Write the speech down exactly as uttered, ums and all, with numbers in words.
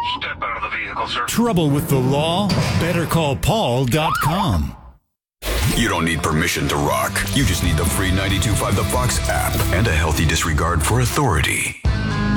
Step out of the vehicle, sir. Trouble with the law? better call paul dot com. You don't need permission to rock. You just need the free ninety-two point five The Fox app and a healthy disregard for authority.